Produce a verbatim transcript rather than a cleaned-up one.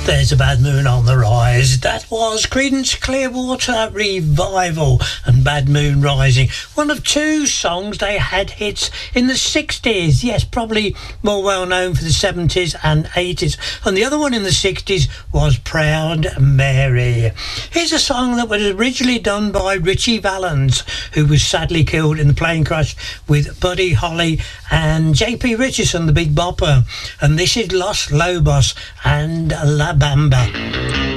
There's a Bad Moon on the Rise. That was Creedence Clearwater Revival and Bad Moon Rising. One of two songs they had hits in the sixties. Yes, probably more well known for the seventies and eighties. And the other one in the sixties was Proud Mary. Here's a song that was originally done by Ritchie Valens, who was sadly killed in the plane crash with Buddy Holly and J P Richardson, the Big Bopper. And this is Los Lobos and La Bamba.